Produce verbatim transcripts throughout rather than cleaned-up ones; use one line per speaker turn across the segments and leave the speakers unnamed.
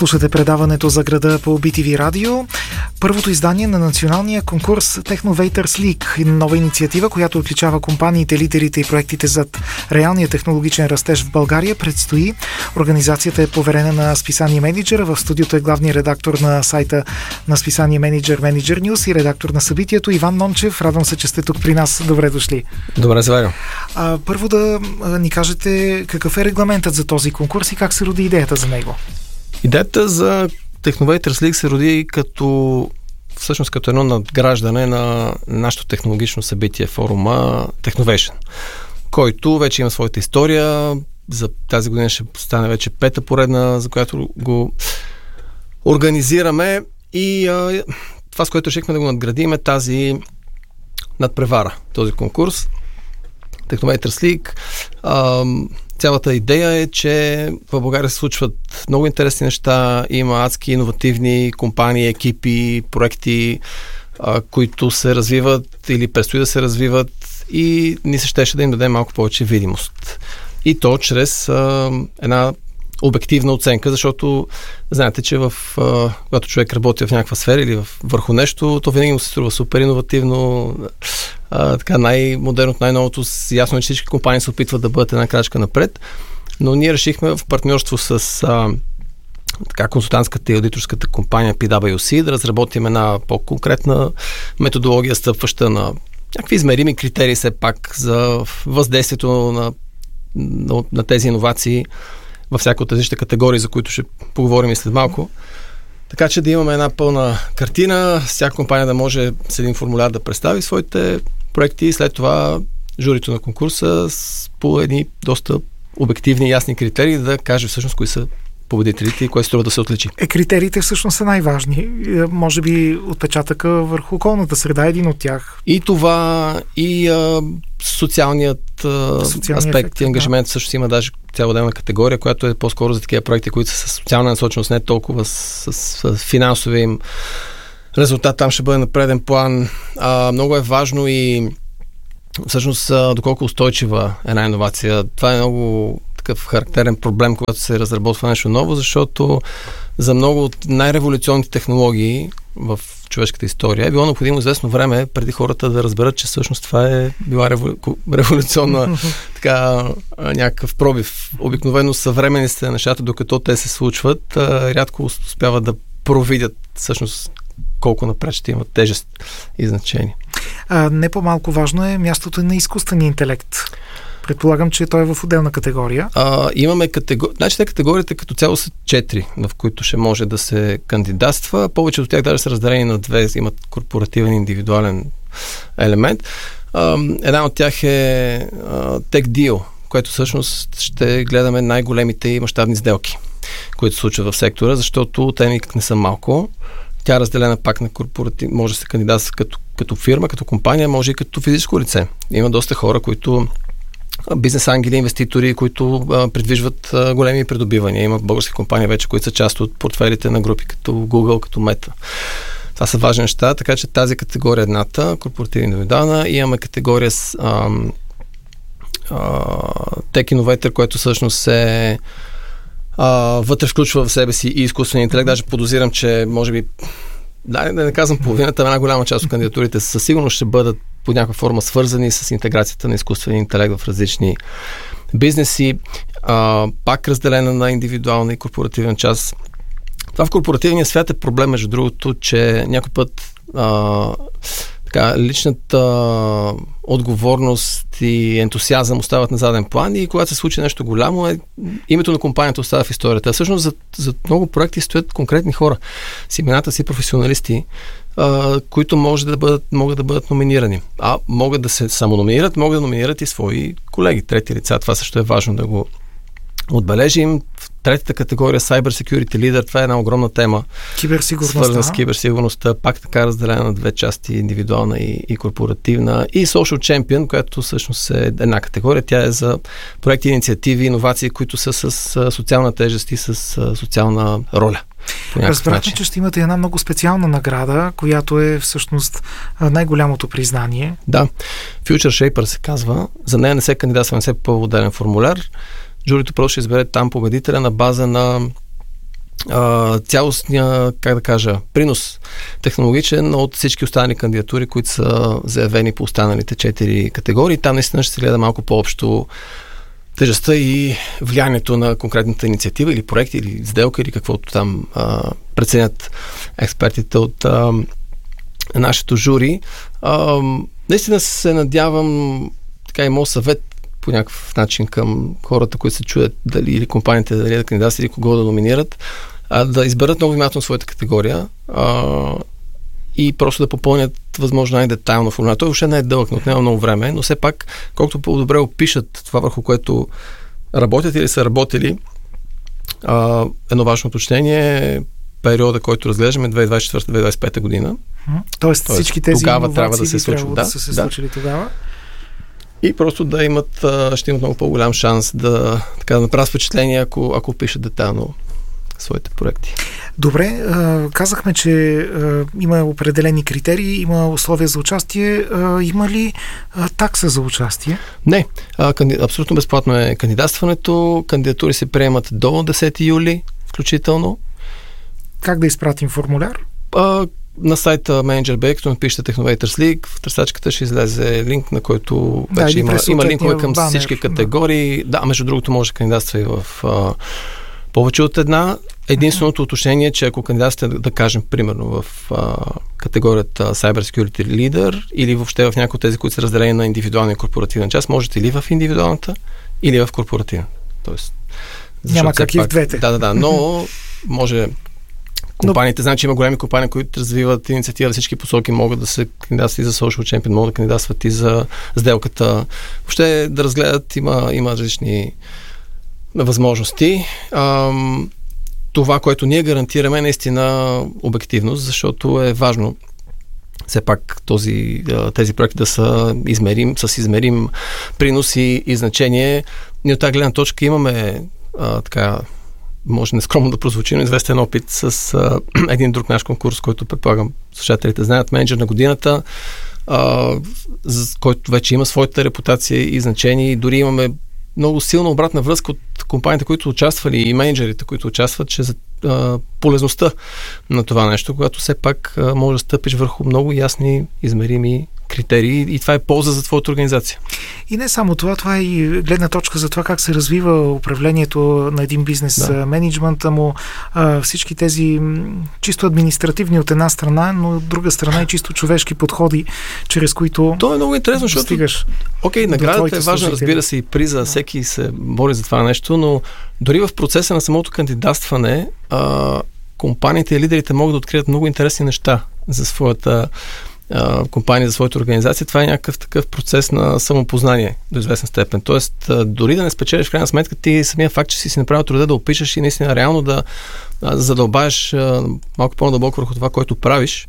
Слушате предаването за града по Би Ти Ви радио. Първото издание на националния конкурс Technovators League, нова инициатива, която отличава компаниите, лидерите и проектите зад реалния технологичен растеж в България, предстои. Организацията е поверена на списание Менеджера. В студиото е главният редактор на сайта на списание Менеджер, Менеджер Нюз, и редактор на събитието Иван Нончев. Радвам се, че сте тук при нас. Добре дошли.
Добре, заварям.
А, първо да а, ни кажете какъв е регламентът за този конкурс и как се роди идеята за него.
Идеята за Technovators League се роди като всъщност като едно надграждане на нашето технологично събитие, форума Technovation, който вече има своята история. За тази година ще стане вече пета поредна, за която го организираме, и а, това, с което решихме да го надградим, е тази надпревара, този конкурс Technovators League. А, цялата идея е, че в България се случват много интересни неща, има адски иновативни компании, екипи, проекти, а, които се развиват или предстои да се развиват, и ни се щеше да им дадем малко повече видимост. И то чрез а, една обективна оценка, защото знаете, че в, а, когато човек работи в някаква сфера или в, върху нещо, то винаги му се струва супер иновативно, а, така най-модерното, най-новото. Ясно е, че всички компании се опитват да бъдат една крачка напред, но ние решихме в партньорство с а, така, консултантската и аудиторската компания Пи Дабъл Ю Си да разработим една по-конкретна методология, стъпваща на някакви измерими критерии все пак за въздействието на, на, на тези иновации във всяка от различните категории, за които ще поговорим и след малко. Така че да имаме една пълна картина, всяка компания да може с един формуляр да представи своите проекти, и след това журито на конкурса по едни доста обективни и ясни критерии да каже всъщност кои са победителите и кое струва да се отличи. Е,
критериите всъщност са най-важни. Може би отпечатъка върху околната среда е един от тях.
И това, и а, социалният а, аспект ефект, и ангажимент, да. Също има даже цяла отделна категория, която е по-скоро за такива проекти, които са с социална насоченост, не толкова с, с, с финансови им резултат. Там ще бъде на преден план. А, много е важно и всъщност доколко устойчива е една иновация. Това е много такъв характерен проблем, когато се разработва нещо ново, защото за много от най-революционните технологии в човешката история е било необходимо известно време преди хората да разберат, че всъщност това е била револю... революционна така, някакъв пробив. Обикновено съвременни сте нещата, докато те се случват, рядко успяват да провидят всъщност колко напред ще имат тежест и значение.
А, не по-малко важно е мястото на изкуствения интелект. Предполагам, че той е в отделна категория.
А, имаме категории. Значи, те категориите като цяло са четири, в които ще може да се кандидатства. Повече от тях даже са разделени на две, имат корпоративен и индивидуален елемент. А, една от тях е а, Tech Deal, което всъщност ще гледаме най-големите и мащабни сделки, които се случват в сектора, защото те никак не са малко. Тя е разделена пак на корпоратив, може да се кандидатства като, като фирма, като компания, може и като физическо лице. Има доста хора, които бизнес ангели, инвеститори, които а, предвижват а, големи придобивания. Има български компании вече, които са част от портфелите на групи като Google, като Meta. Това са важни неща, така че тази категория е едната, корпоративна индивидуална, и имаме категория с а, а, Tech Innovator, което всъщност е а, вътре включва в себе си и изкуствения интелект. Даже подозирам, че може би, да, да не казвам половината, една голяма част от кандидатурите със сигурност ще бъдат по някаква форма свързани с интеграцията на изкуствения интелект в различни бизнеси. А, пак разделена на индивидуална и корпоративна част. Това в корпоративния свят е проблем, между другото, че някой път а, така, личната отговорност и ентусиазъм остават на заден план, и когато се случи нещо голямо, е, името на компанията остава в историята. А всъщност за, за много проекти стоят конкретни хора с имената си, професионалисти, Uh, които може да бъдат, могат да бъдат номинирани. А могат да се самономинират, могат да номинират и свои колеги, трети лица. Това също е важно да го отбележим. В третата категория Cyber Security Leader, това е една огромна тема.
Киберсигурността.
Свързана с киберсигурността, пак така разделена на две части, индивидуална и, и корпоративна. И Social Champion, която всъщност е една категория. Тя е за проекти, инициативи, иновации, които са с социална тежест и с социална роля.
Разбрахме, че ще имате една много специална награда, която е всъщност най-голямото признание.
Да, Future Shaper се казва. За нея не се кандидатства, не се попълва отделен формуляр. Журито просто ще избере там победителя на база на а, цялостния, как да кажа, принос технологичен от всички останали кандидатури, които са заявени по останалите четири категории. Там наистина ще се гледа малко по-общо тежестта и влиянието на конкретната инициатива или проект, или сделка, или каквото там а, преценят експертите от а, нашето жури. А, наистина се надявам, така и моят съвет по някакъв начин към хората, които се чуят дали или компаниите дали да кандидатстват или кого да номинират, а, да изберат много внимателно своята категория а, и просто да попълнят възможно най-детайлно формуляр. Той въобще не е дълъг, не отнема много време, но все пак, колкото по-добре опишат това, върху което работят или са работили, а, едно важно уточнение е периода, който разглеждаме две хиляди двадесет и четвърта - две хиляди двадесет и пета година.
Тоест, Тоест всички тези
тогава трябва да се случват.
Да, да са се случили да. тогава.
И просто да имат, ще имат много по-голям шанс да, така, да направят впечатление, ако, ако пишат детайлно своите проекти.
Добре, казахме, че има определени критерии, има условия за участие. Има ли такса за участие?
Не. Абсолютно безплатно е кандидатстването. Кандидатури се приемат до десети юли включително.
Как да изпратим формуляр?
На сайта Manager точка би ай, като напишете Technovators League, в търсачката ще излезе линк, на който
да,
вече има, има линкове към
банер,
всички категории. Да. да, между другото може да кандидатства и в а, повече от една. Единственото uh-huh. уточнение е, че ако кандидатствате, да кажем, примерно в а, категорията Cyber Security Leader или въобще в някои от тези, които са разделени на индивидуална и корпоративна част, можете или в индивидуалната, или в корпоративна. Тоест,
няма как и в двете.
Да, да, да, но може компаниите, но... значи има големи компании, които развиват инициатива във всички посоки, могат да се кандидатстват и за Social Champion, могат да кандидатстват и за сделката. Въобще да разгледат, има, има различни възможности. Ам, това, което ние гарантираме, е наистина обективност, защото е важно все пак този, тези проекти да са измерим, с измерим принос и, и значение. Ние от тази гледна точка имаме а, така, може нескромно да прозвучи, но известен опит с а, един друг наш конкурс, който предполагам слушателите знаят, Менеджер на годината, а, за, който вече има своята репутация и значение, и дори имаме много силна обратна връзка от компаниите, които участвали, и менеджерите, които участват, че за а, полезността на това нещо, когато все пак а, може да стъпиш върху много ясни, измерими критерии, и това е полза за твоята организация.
И не само това, това е и гледна точка за това как се развива управлението на един бизнес, да. Менеджмента му, а, всички тези чисто административни от една страна, но от друга страна и чисто човешки подходи, чрез които
то е много интересно, защото
стигаш.
Окей, наградата е важна, разбира се, и приза, да. Всеки се бори за това нещо, но дори в процеса на самото кандидатстване а, компаниите и лидерите могат да открият много интересни неща за своята компания, за своята организация. Това е някакъв такъв процес на самопознание до известна степен. Тоест, дори да не спечелиш в крайна сметка, ти самия факт, че си си направил труда да опишеш и наистина реално да задълбаеш малко по-надълбоко върху това, което правиш,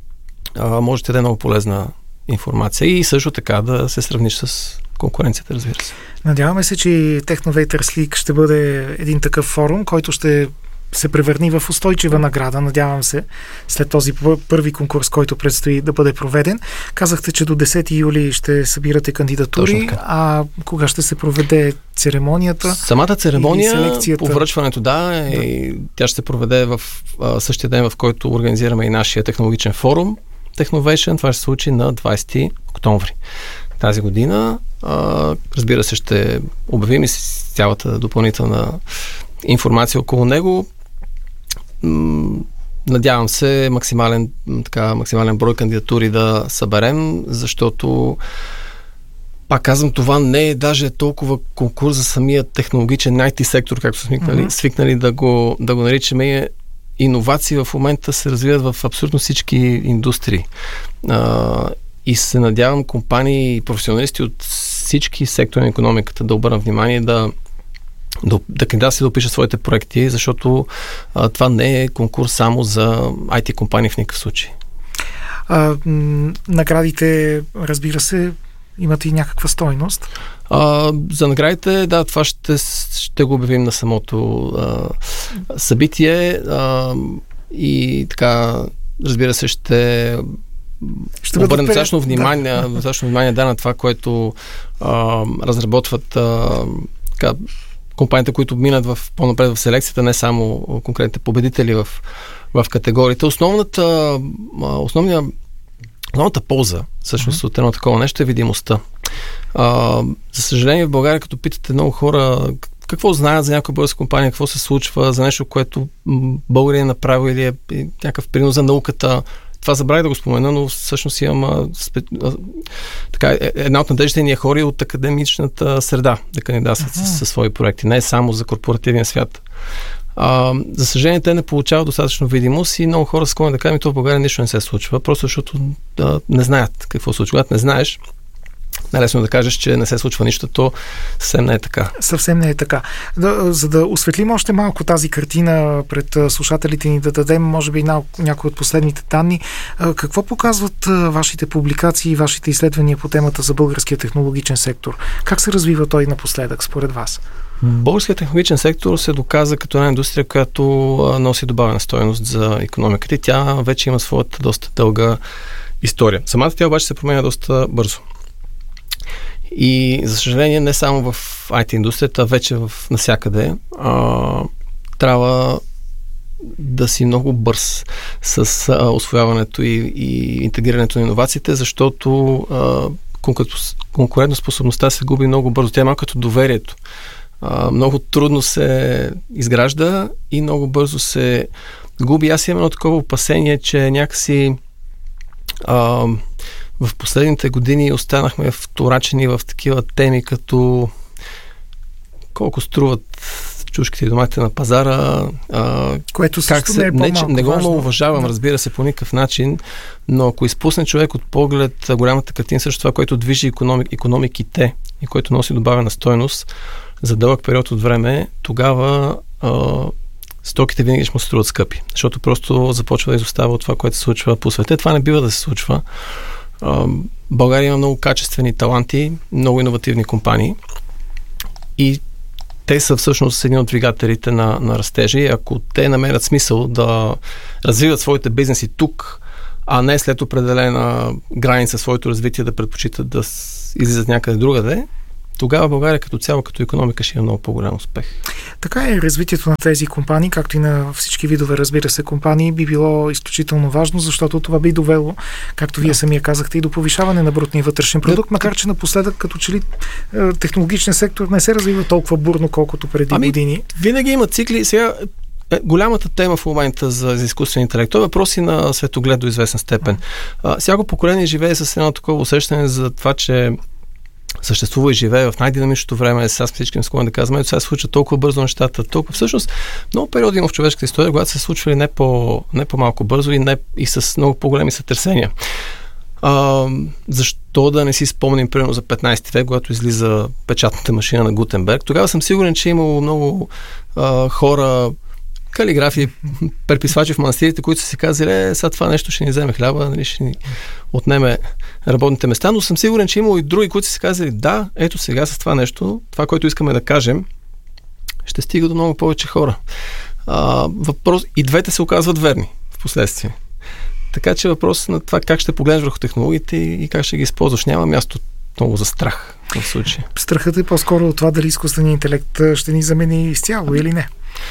може да даде много полезна информация и също така да се сравниш с конкуренцията, разбира се.
Надяваме се, че Technovators League ще бъде един такъв форум, който ще се превърни в устойчива награда, надявам се, след този първи конкурс, който предстои да бъде проведен. Казахте, че до десети юли ще събирате кандидатури, а кога ще се проведе церемонията?
Самата церемония, повръчването, да, да. И тя ще се проведе в а, същия ден, в който организираме и нашия технологичен форум Technovation. Това ще се случи на двадесети октомври тази година. А, разбира се, ще обявим и с цялата допълнителна информация около него. Надявам се максимален, така, максимален брой кандидатури да съберем, защото пак казвам, това не е даже толкова конкурс за самия технологичен ай ти сектор, както сме свикнали, mm-hmm. свикнали да го, да го наричаме. Иновации в момента се развиват в абсолютно всички индустрии. А, и се надявам компании и професионалисти от всички сектори на икономиката да обърнат внимание да да, да кандидатстват да опишат своите проекти, защото а, това не е конкурс само за ай ти компании в никакъв случай.
А, м- наградите, разбира се, имат и някаква стойност?
А, за наградите, да, това ще, ще го обявим на самото а, събитие а, и така, разбира се, ще Ще обърнем достатъчно внимание, да. достатъчно внимание да, на това, което а, разработват а, така, компаниите, които минат в, по-напред в селекцията, не само конкретните победители в, в категориите. Основната, основния, основната полза, всъщност, mm-hmm. от едно такова нещо е видимостта. А, за съжаление, в България, като питате много хора какво знаят за някоя българска компания, какво се случва, за нещо, което българин е направил или е някакъв принос за науката, това забравих да го спомена, но всъщност имам а, спе... а, така, една от надеждите ни е хора от академичната среда да кандидатстват uh-huh. със свои проекти, не само за корпоративния свят. А, за съжаление, те не получават достатъчно видимост и много хора склонни да кажат, то в България нищо не се случва, просто защото да, не знаят какво се случва. Когато не знаеш, най-лесно да кажеш, че не се случва нищо, то съвсем не е така.
Съвсем не е така. Да, за да осветлим още малко тази картина пред слушателите ни, да дадем, може би, някои от последните данни. Какво показват вашите публикации и вашите изследвания по темата за българския технологичен сектор? Как се развива той напоследък, според вас?
Българският технологичен сектор се доказа като една индустрия, която носи добавена стойност за икономиката и тя вече има своята доста дълга история. Самата тя обаче се променя доста бързо. И, за съжаление, не само в ай ти индустрията, вече в навсякъде а, трябва да си много бърз с а, усвояването и, и интегрирането на иновациите, защото а, конкурентоспособността се губи много бързо. Тя е малко като доверието. А, много трудно се изгражда и много бързо се губи. Аз имам едно такова опасение, че някакси а, в последните години останахме вторачени в такива теми, като колко струват чушките и доматите на пазара. А,
което също се, не е по-малко
не, не го
важно.
уважавам, разбира се, по никакъв начин, но ако изпусне човек от поглед голямата картина, също това, което движи икономик, икономиките и което носи добавена стойност за дълъг период от време, тогава а, стоките винаги ще му се струват скъпи, защото просто започва да изостава от това, което се случва по света. Това не бива да се случва. България има много качествени таланти, много иновативни компании и те са всъщност един от двигателите на, на растежа и ако те намерят смисъл да развиват своите бизнеси тук, а не след определена граница своето развитие да предпочитат да излизат някъде другаде, тогава България като цяло, като икономика ще има много по-голям успех.
Така е, развитието на тези компании, както и на всички видове, разбира се, компании, би било изключително важно, защото това би довело, както вие самия казахте, и до повишаване на брутния вътрешен продукт, макар че напоследък, като че ли технологичният сектор не се развива толкова бурно, колкото преди
ами,
години.
Винаги има цикли. Сега голямата тема в момента за, за изкуствен интелект, това е въпроси на светоглед до известна степен. А, всяко поколение живее с едно такова усещане за това, че съществува и живее в най-динамичното време. Сега всички склонни да казваме, че сега се случва толкова бързо нещата, толкова. Всъщност, много периоди има в човешката история, когато се случвали не, по, не по-малко бързо и, не, и с много по-големи сътресения. А, защо да не си спомним, примерно, за петнайсети век, когато излиза печатната машина на Гутенберг? Тогава съм сигурен, че е имало много а, хора, калиграфи, преписвачи в манастирите, които са си казали, е, сега това нещо ще ни вземе хляба, нали, ще ни отнеме работните места, но съм сигурен, че имало и други, които са си казали, да, ето сега с това нещо, това, което искаме да кажем, ще стига до много повече хора. А, въпрос, и двете се оказват верни в последствие. Така че въпрос на това как ще погледнеш върху технологиите и как ще ги използваш. Няма място много за страх в случая.
Страхът е по-скоро от това дали изкуственият интелект ще ни замени изцяло или не.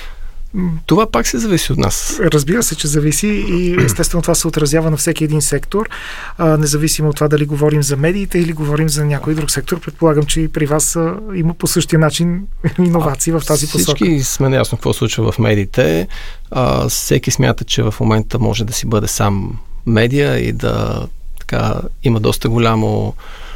Това пак се зависи от нас.
Разбира се, че зависи и естествено това се отразява на всеки един сектор, а, независимо от това дали говорим за медиите или говорим за някой друг сектор. Предполагам, че и при вас а, има по същия начин иновации а, в тази
всички
посока.
Всички сме наясно какво случва в медиите. А, всеки смята, че в момента може да си бъде сам медия и да така, има доста голямо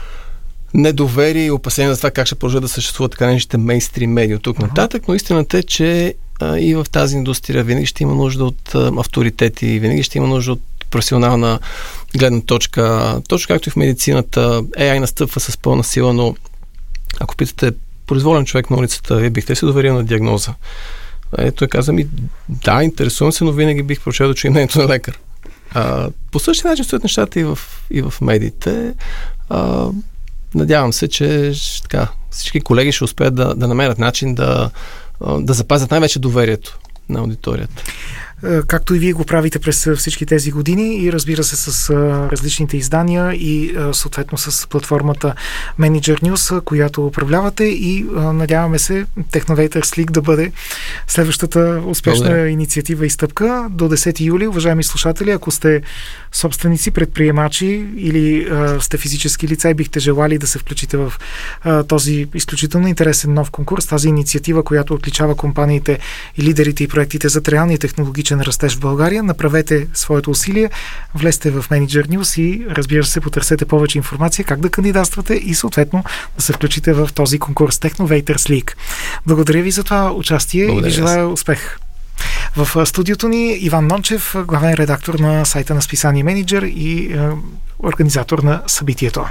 недоверие и опасение за това как ще продължат да съществуват така наречените мейнстрим медии от тук нататък, но истината е, че а, и в тази индустрия винаги ще има нужда от а, авторитети, винаги ще има нужда от професионална гледна точка. Точно както и в медицината, Ей Ай настъпва с пълна сила, но ако питате произволен човек на улицата, вие бихте се доверил на диагноза. Е, той каза ми, да, интересувам се, но винаги бих прочел да чуя мнението на лекар. А, по същия начин стоят нещата и в, и в медиите. А, надявам се, че така, всички колеги ще успеят да, да намерят начин да, да запазят най-вече доверието на аудиторията.
както и вие го правите през всички тези години и разбира се с различните издания и съответно с платформата Manager News, която управлявате, и надяваме се Technovators League да бъде следващата успешна Благодаря. инициатива и стъпка. До десети юли, уважаеми слушатели, ако сте собственици, предприемачи или а, сте физически лица и бихте желали да се включите в а, този изключително интересен нов конкурс, тази инициатива, която отличава компаниите и лидерите и проектите за реалния технологичен растеж в България, направете своето усилие, влезте в Manager News и разбира се, потърсете повече информация как да кандидатствате и съответно да се включите в този конкурс Technovators League. Благодаря ви за това участие. Благодаря. И ви желая успех. В студиото ни Иван Нончев, главен редактор на сайта на списание Менеджер и е, организатор на събитието.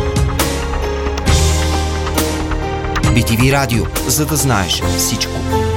би ти ви Радио, за да знаеш всичко.